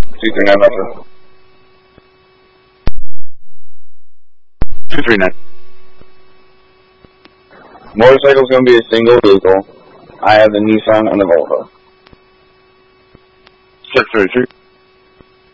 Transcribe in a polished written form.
239 Metro. 239. Motorcycle's going to be a single vehicle. I have the Nissan and the Volvo. 633.